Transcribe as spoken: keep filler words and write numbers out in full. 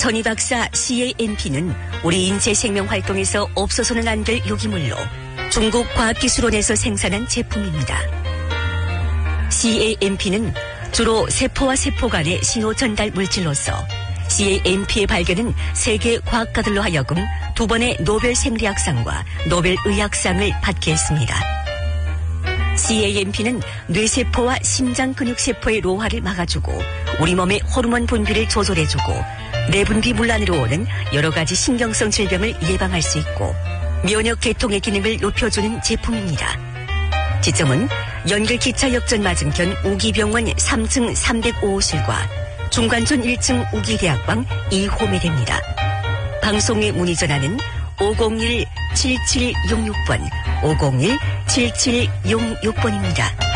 전희 박사 씨에이엠피는 우리 인체 생명 활동에서 없어서는 안 될 유기물로 중국 과학기술원에서 생산한 제품입니다. 씨에이엠피는 주로 세포와 세포 간의 신호 전달 물질로서 씨에이엠피의 발견은 세계 과학가들로 하여금 두 번의 노벨 생리학상과 노벨 의학상을 받게 했습니다. 씨에이엠피는 뇌세포와 심장 근육세포의 노화를 막아주고 우리 몸의 호르몬 분비를 조절해주고 내분비 문란으로 오는 여러 가지 신경성 질병을 예방할 수 있고 면역 계통의 기능을 높여주는 제품입니다. 지점은 연결기차 역전 맞은편 우기병원 삼 층 삼공오 호실과 중관촌 일 층 우기대학방 이 호에 됩니다. 방송에 문의 전화는 오공일 칠칠육육 번, 오공일 칠칠육육 번입니다.